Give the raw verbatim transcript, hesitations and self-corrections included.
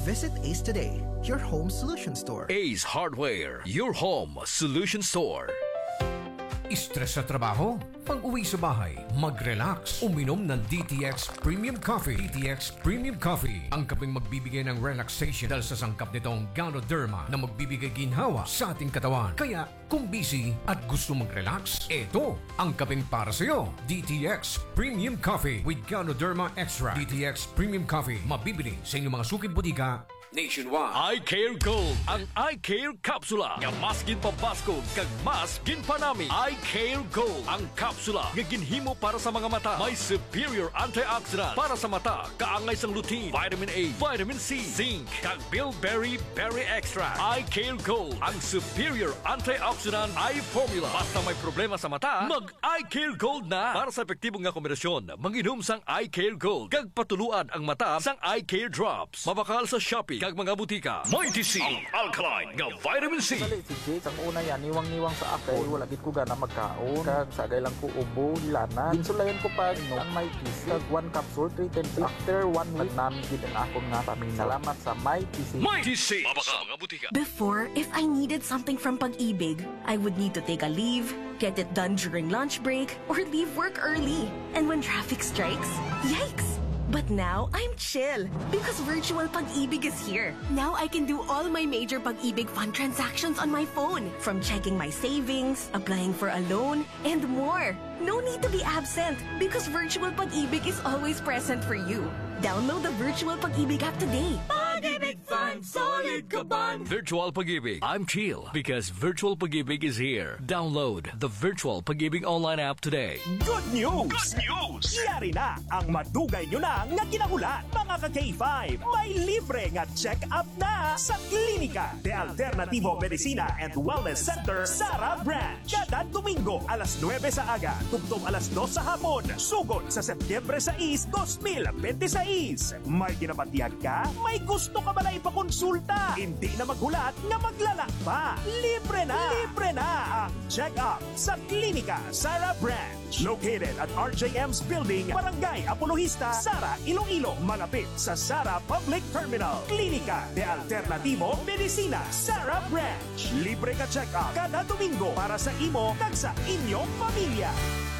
Visit Ace today, your home solution store. Ace Hardware, your home solution store. Stress sa trabaho? Pag-uwi sa bahay, mag-relax. Uminom ng D T X Premium Coffee. D T X Premium Coffee, ang kapeng magbibigay ng relaxation dahil sa sangkap nitong Ganoderma na magbibigay ginhawa sa ating katawan. Kaya kung busy at gusto mag-relax, eto ang kapeng para sa'yo. D T X Premium Coffee with Ganoderma Extra. D T X Premium Coffee, mabibili sa inyong mga suking butika nationwide. Eye Care Gold, ang Eye Care Kapsula. Nga mas ginpabasko, kag mas ginpanami. Eye Care Gold, ang kapsula nga ginhimo para sa mga mata. May superior antioxidant para sa mata. Kaangay sang lutein, vitamin A, vitamin C, zinc, kag bilberry berry extract. Eye Care Gold, ang superior antioxidant eye formula. Basta may problema sa mata, mag Eye Care Gold na. Para sa epektibong nga kombinasyon, manginom sang Eye Care Gold, kag patuluan ang mata sang Eye Care Drops. Mabakal sa Shopee kag mga butika. Mighty C, ang alkaline nga vitamin C. Dali si Jake, ang una yan, niwang-niwang sa akay, wala gid ko gana magkaon. Kag sagay lang ko ubo, hilana. Ginsulayan ko pa no, ang Mighty C. Kag one capsule, three ten six. After one week, namin gid ang akong nga pamina. Salamat sa Mighty C. Mighty C, mabaka mga butika. Before, if I needed something from Pag-ibig, I would need to take a leave, get it done during lunch break, or leave work early. And when traffic strikes, yikes! But now, I'm chill because virtual Pag-ibig is here. Now I can do all my major Pag-ibig fund transactions on my phone. From checking my savings, applying for a loan, and more. No need to be absent because virtual Pag-ibig is always present for you. Download the virtual Pag-ibig app today. Pag-ibig Fund, solid ka ban! Virtual Pag-ibig. I'm chill because Virtual Pag-ibig is here. Download the Virtual Pag-ibig online app today. Good news! Good news! Yari na ang madugay nyo na nga kinahulan. Mga ka-K five, may libre nga check-up na sa Klinika de Alternativo Medicina and Wellness Center, Sara Branch. Kada Domingo, alas nuwebe sa aga, tugtong alas dos sa hapon. Sugod sa Setyembre sais, twenty twenty-six. May ginapatiyag ka? May gusto ka ba na ipakonsulta? Hindi na maghulat nga maglalak pa. Libre na! Libre na ang check-up sa Klinika Sara Branch. Located at R J M's Building, Barangay Apologista, Sara, Iloilo. Malapit sa Sara Public Terminal. Klinika de Alternativo Medicina, Sara Branch. Libre ka check-up kada Domingo para sa imo kag sa inyong pamilya.